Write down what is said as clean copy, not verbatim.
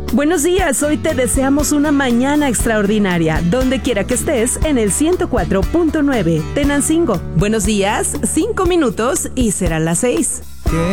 Buenos días, hoy te deseamos una mañana extraordinaria, donde quiera que estés en el 104.9 Tenancingo. Buenos días, 5 minutos y serán las 6.